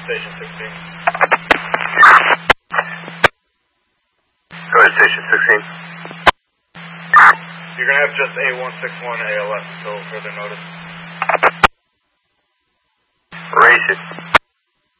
Station 16. Go ahead, Station 16. You're going to have just A161 ALS until further notice. Race it.